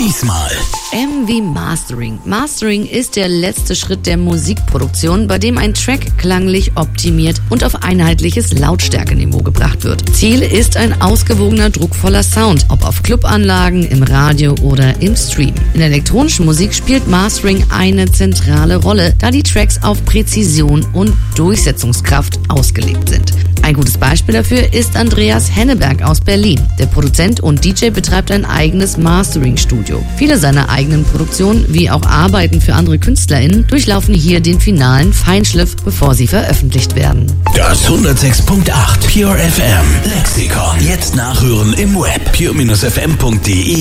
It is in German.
Diesmal. M wie Mastering. Mastering ist der letzte Schritt der Musikproduktion, bei dem ein Track klanglich optimiert und auf einheitliches Lautstärkeniveau gebracht wird. Ziel ist ein ausgewogener, druckvoller Sound, ob auf Clubanlagen, im Radio oder im Stream. In der elektronischen Musik spielt Mastering eine zentrale Rolle, da die Tracks auf Präzision und Durchsetzungskraft ausgelegt sind. Ein gutes Beispiel dafür ist Andreas Henneberg aus Berlin. Der Produzent und DJ betreibt ein eigenes Mastering-Studio. Viele seiner eigenen Produktionen, wie auch Arbeiten für andere KünstlerInnen, durchlaufen hier den finalen Feinschliff, bevor sie veröffentlicht werden. Das 106.8 Pure FM Lexikon. Jetzt nachhören im Web pure-fm.de